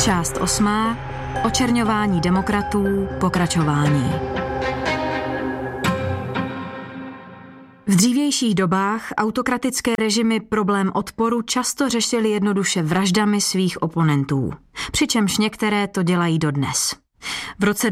Část 8. Očerňování demokratů, pokračování. V dřívějších dobách autokratické režimy problém odporu často řešily jednoduše vraždami svých oponentů, přičemž některé to dělají dodnes. V roce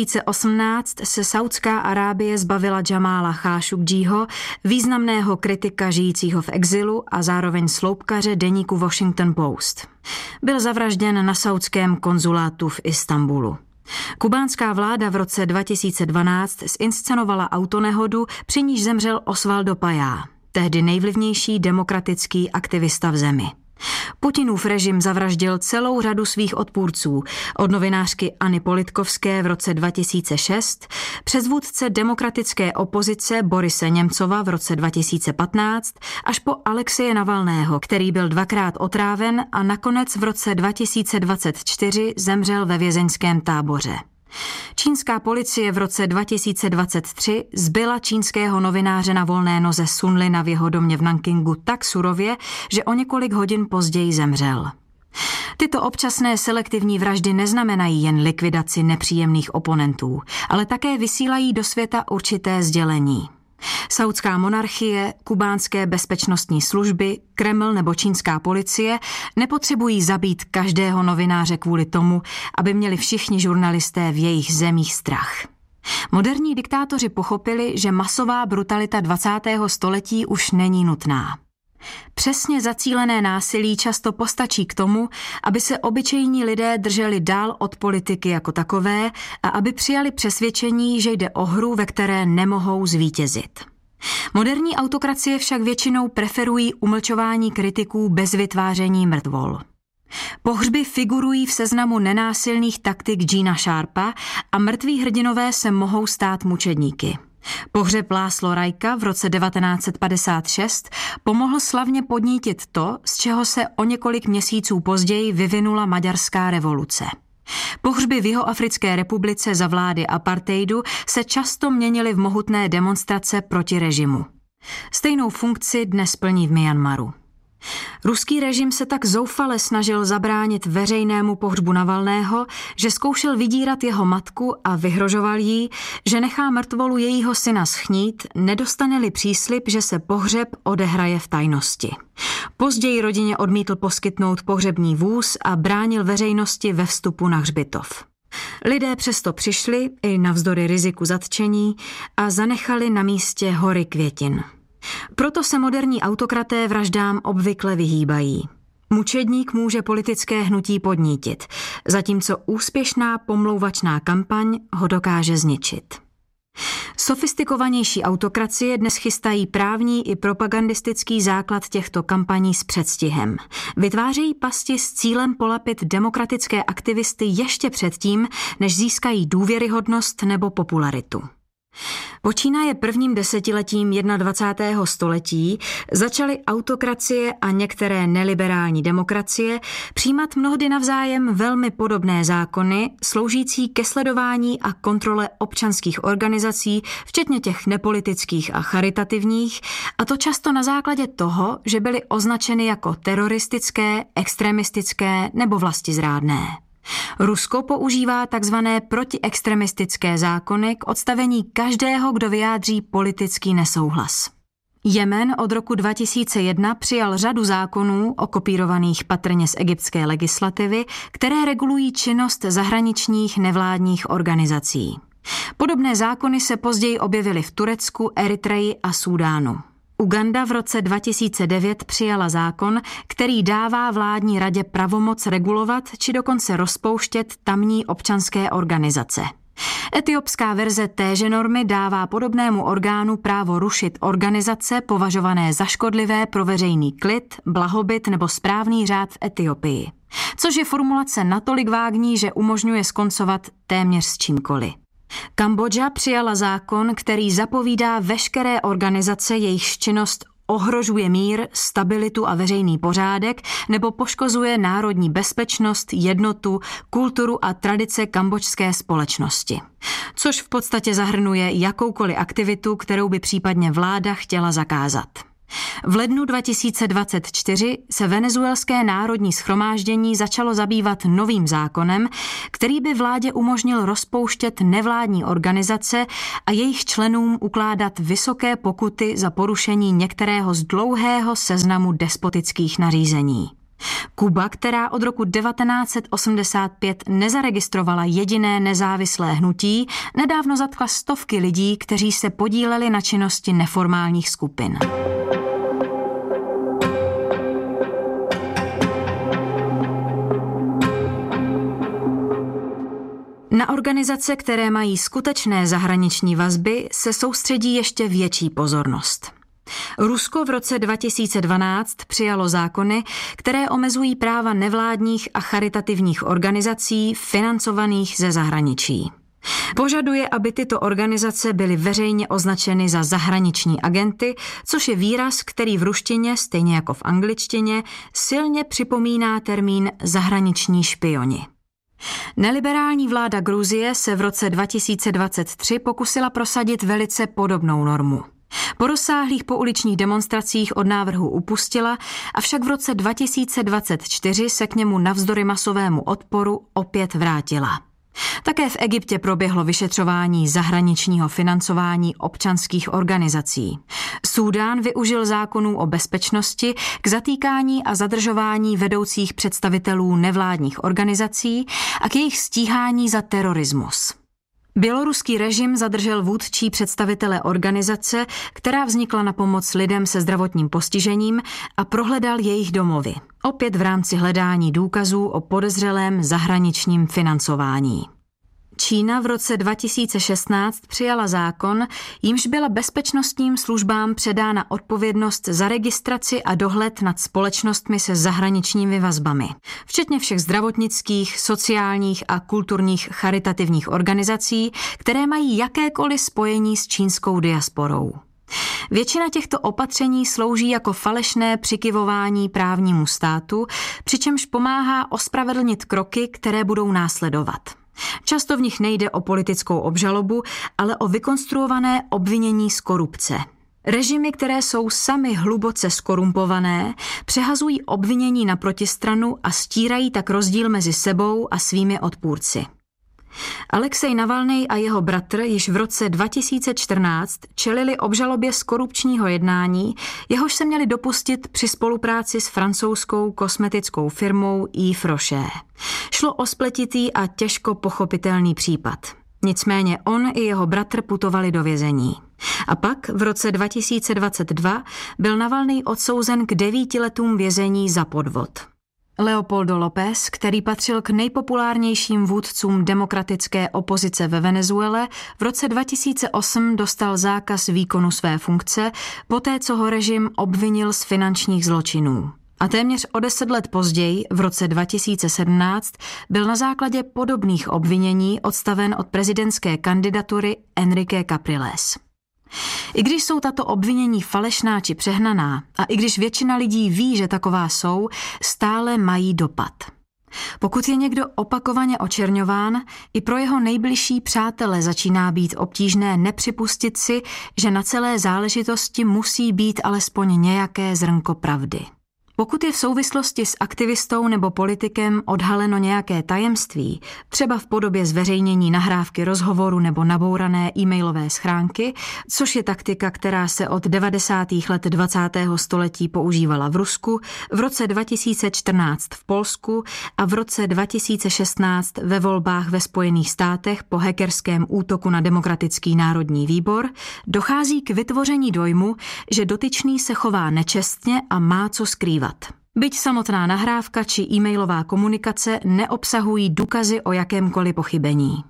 2018 se Saudská Arábie zbavila Jamala Chášukdžího, významného kritika žijícího v exilu a zároveň sloupkaře deníku Washington Post. Byl zavražděn na saudském konzulátu v Istanbulu. Kubánská vláda v roce 2012 zinscenovala autonehodu, při níž zemřel Osvaldo Payá, tehdy nejvlivnější demokratický aktivista v zemi. Putinův režim zavraždil celou řadu svých odpůrců, od novinářky Anny Politkovské v roce 2006, přes vůdce demokratické opozice Borise Němcova v roce 2015, až po Alexeje Navalného, který byl dvakrát otráven a nakonec v roce 2024 zemřel ve vězeňském táboře. Čínská policie v roce 2023 zbyla čínského novináře na volné noze Sun Lina v jeho domě v Nankingu tak surově, že o několik hodin později zemřel. Tyto občasné selektivní vraždy neznamenají jen likvidaci nepříjemných oponentů, ale také vysílají do světa určité sdělení. Saudská monarchie, kubánské bezpečnostní služby, Kreml nebo čínská policie nepotřebují zabít každého novináře kvůli tomu, aby měli všichni žurnalisté v jejich zemích strach. Moderní diktátoři pochopili, že masová brutalita 20. století už není nutná. Přesně zacílené násilí často postačí k tomu, aby se obyčejní lidé drželi dál od politiky jako takové a aby přijali přesvědčení, že jde o hru, ve které nemohou zvítězit. Moderní autokracie však většinou preferují umlčování kritiků bez vytváření mrtvol. Pohřby figurují v seznamu nenásilných taktik Gina Sharpa a mrtví hrdinové se mohou stát mučedníky. Pohřeb László Rajka v roce 1956 pomohl slavně podnítit to, z čeho se o několik měsíců později vyvinula maďarská revoluce. Pohřby v Jihoafrické republice za vlády apartheidu se často měnily v mohutné demonstrace proti režimu. Stejnou funkci dnes plní v Myanmaru. Ruský režim se tak zoufale snažil zabránit veřejnému pohřbu Navalného, že zkoušel vydírat jeho matku a vyhrožoval jí, že nechá mrtvolu jejího syna schnít, nedostane-li příslib, že se pohřeb odehraje v tajnosti. Později rodině odmítl poskytnout pohřební vůz a bránil veřejnosti ve vstupu na hřbitov. Lidé přesto přišli, i navzdory riziku zatčení, a zanechali na místě hory květin. Proto se moderní autokraté vraždám obvykle vyhýbají. Mučedník může politické hnutí podnítit, zatímco úspěšná pomlouvačná kampaň ho dokáže zničit. Sofistikovanější autokracie dnes chystají právní i propagandistický základ těchto kampaní s předstihem. Vytvářejí pasti s cílem polapit demokratické aktivisty ještě předtím, než získají důvěryhodnost nebo popularitu. Počínaje prvním desetiletím 21. století začaly autokracie a některé neliberální demokracie přijímat mnohdy navzájem velmi podobné zákony, sloužící ke sledování a kontrole občanských organizací, včetně těch nepolitických a charitativních, a to často na základě toho, že byly označeny jako teroristické, extremistické nebo vlastizrádné. Rusko používá takzvané protiextremistické zákony k odstavení každého, kdo vyjádří politický nesouhlas. Jemen od roku 2001 přijal řadu zákonů, okopírovaných patrně z egyptské legislativy, které regulují činnost zahraničních nevládních organizací. Podobné zákony se později objevily v Turecku, Eritreji a Súdánu. Uganda v roce 2009 přijala zákon, který dává vládní radě pravomoc regulovat či dokonce rozpouštět tamní občanské organizace. Etiopská verze téže normy dává podobnému orgánu právo rušit organizace považované za škodlivé pro veřejný klid, blahobyt nebo správný řád v Etiopii. Což je formulace natolik vágní, že umožňuje skoncovat téměř s čímkoliv. Kambodža přijala zákon, který zapovídá veškeré organizace, jejichž činnost ohrožuje mír, stabilitu a veřejný pořádek nebo poškozuje národní bezpečnost, jednotu, kulturu a tradice kambodžské společnosti. Což v podstatě zahrnuje jakoukoliv aktivitu, kterou by případně vláda chtěla zakázat. V lednu 2024 se Venezuelské národní shromáždění začalo zabývat novým zákonem, který by vládě umožnil rozpouštět nevládní organizace a jejich členům ukládat vysoké pokuty za porušení některého z dlouhého seznamu despotických nařízení. Kuba, která od roku 1985 nezaregistrovala jediné nezávislé hnutí, nedávno zatkla stovky lidí, kteří se podíleli na činnosti neformálních skupin. Na organizace, které mají skutečné zahraniční vazby, se soustředí ještě větší pozornost. Rusko v roce 2012 přijalo zákony, které omezují práva nevládních a charitativních organizací financovaných ze zahraničí. Požaduje, aby tyto organizace byly veřejně označeny za zahraniční agenty, což je výraz, který v ruštině, stejně jako v angličtině, silně připomíná termín zahraniční špioni. Neliberální vláda Gruzie se v roce 2023 pokusila prosadit velice podobnou normu. Po rozsáhlých pouličních demonstracích od návrhu upustila, avšak v roce 2024 se k němu navzdory masovému odporu opět vrátila. Také v Egyptě proběhlo vyšetřování zahraničního financování občanských organizací. Súdán využil zákonů o bezpečnosti k zatýkání a zadržování vedoucích představitelů nevládních organizací a k jejich stíhání za terorismus. Běloruský režim zadržel vůdčí představitele organizace, která vznikla na pomoc lidem se zdravotním postižením, a prohledal jejich domovy, opět v rámci hledání důkazů o podezřelém zahraničním financování. Čína v roce 2016 přijala zákon, jímž byla bezpečnostním službám předána odpovědnost za registraci a dohled nad společnostmi se zahraničními vazbami, včetně všech zdravotnických, sociálních a kulturních charitativních organizací, které mají jakékoliv spojení s čínskou diasporou. Většina těchto opatření slouží jako falešné přikyvování právnímu státu, přičemž pomáhá ospravedlnit kroky, které budou následovat. Často v nich nejde o politickou obžalobu, ale o vykonstruované obvinění z korupce. Režimy, které jsou sami hluboce skorumpované, přehazují obvinění na protistranu a stírají tak rozdíl mezi sebou a svými odpůrci. Alexej Navalnej a jeho bratr již v roce 2014 čelili obžalobě z korupčního jednání, jehož se měli dopustit při spolupráci s francouzskou kosmetickou firmou Yves Rocher. Šlo o spletitý a těžko pochopitelný případ. Nicméně on i jeho bratr putovali do vězení. A pak v roce 2022 byl Navalnej odsouzen k 9 letům vězení za podvod. Leopoldo López, který patřil k nejpopulárnějším vůdcům demokratické opozice ve Venezuele, v roce 2008 dostal zákaz výkonu své funkce, poté co ho režim obvinil z finančních zločinů. A téměř o 10 let později, v roce 2017, byl na základě podobných obvinění odstaven od prezidentské kandidatury Enrique Capriles. I když jsou tato obvinění falešná či přehnaná a i když většina lidí ví, že taková jsou, stále mají dopad. Pokud je někdo opakovaně očerňován, i pro jeho nejbližší přátele začíná být obtížné nepřipustit si, že na celé záležitosti musí být alespoň nějaké zrnko pravdy. Pokud je v souvislosti s aktivistou nebo politikem odhaleno nějaké tajemství, třeba v podobě zveřejnění nahrávky rozhovoru nebo nabourané e-mailové schránky, což je taktika, která se od 90. let 20. století používala v Rusku, v roce 2014 v Polsku a v roce 2016 ve volbách ve Spojených státech po hackerském útoku na Demokratický národní výbor, dochází k vytvoření dojmu, že dotyčný se chová nečestně a má co skrývat. Byť samotná nahrávka či e-mailová komunikace neobsahují důkazy o jakémkoliv pochybení.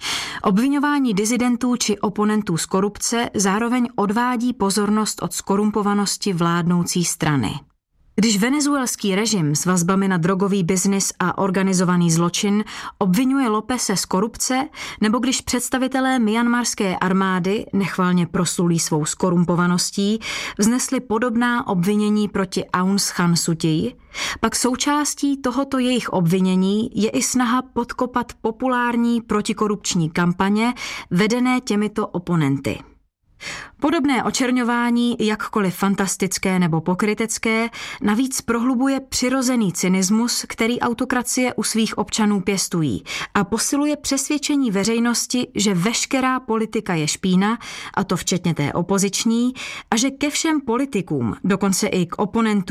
Obviňování disidentů či oponentů z korupce zároveň odvádí pozornost od skorumpovanosti vládnoucí strany. Když venezuelský režim s vazbami na drogový biznis a organizovaný zločin obvinuje Lópeze z korupce, nebo když představitelé myanmarské armády, nechvalně proslulí svou skorumpovaností, vznesli podobná obvinění proti Aung San Suu Kyi, pak součástí tohoto jejich obvinění je i snaha podkopat populární protikorupční kampaně vedené těmito oponenty. Podobné očerňování, jakkoliv fantastické nebo pokrytecké, navíc prohlubuje přirozený cynismus, který autokracie u svých občanů pěstují a posiluje přesvědčení veřejnosti, že veškerá politika je špína, a to včetně té opoziční, a že ke všem politikům, dokonce i k oponentům